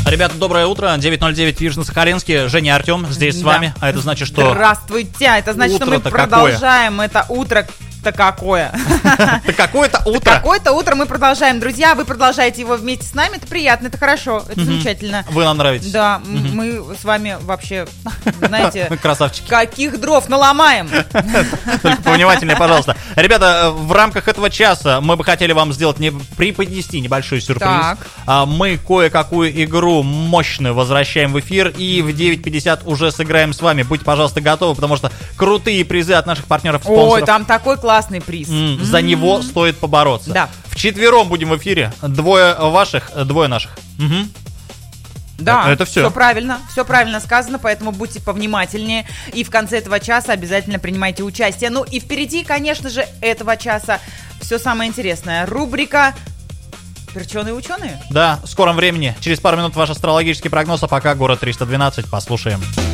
Ребята, доброе утро. 9:09 в Южно-Сахалинске. Женя и Артем здесь с вами. А это значит, что... Здравствуйте. Это значит, что мы Утро-то продолжаем. Это утро-то какое? Это какое-то утро. Какое-то утро мы продолжаем. Друзья, вы продолжаете его вместе с нами. Это приятно, это хорошо, это замечательно. Вы нам нравитесь. Да, мы с вами вообще, знаете... Мы красавчики. Каких дров наломаем? Только повнимательнее, пожалуйста. Ребята, в рамках этого часа мы бы хотели вам сделать преподнести небольшой сюрприз. Так. Мы кое-какую игру мощную возвращаем в эфир и в 9:50 уже сыграем с вами. Будьте, пожалуйста, готовы, потому что крутые призы от наших партнеров-спонсоров. Ой, там такой классный приз. За него стоит побороться. Да. Вчетвером будем в эфире. Двое ваших, двое наших. Угу. Да, это все правильно сказано, поэтому будьте повнимательнее. И в конце этого часа обязательно принимайте участие. Ну и впереди, конечно же, этого часа все самое интересное. Рубрика «Перченые ученые». Да, в скором времени. Через пару минут ваш астрологический прогноз, а пока город 312. Послушаем.